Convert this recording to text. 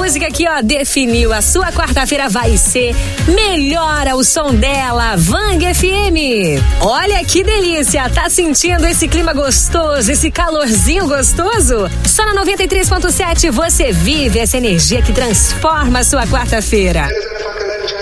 música que, ó, definiu a sua quarta-feira vai ser Melhora o Som Dela, Vang FM. Olha que delícia, tá sentindo esse clima gostoso, esse calorzinho gostoso? Só na 93.7 você vive essa energia que transforma a sua quarta-feira.